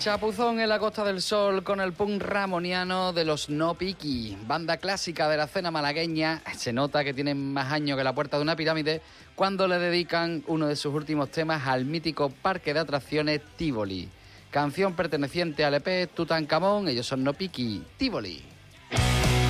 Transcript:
Chapuzón en la Costa del Sol con el punk ramoniano de los No Piqui, banda clásica de la escena malagueña. Se nota que tienen más años que la puerta de una pirámide cuando le dedican uno de sus últimos temas al mítico parque de atracciones Tívoli. Canción perteneciente al EP Tutankamón, ellos son No Piqui, Tívoli.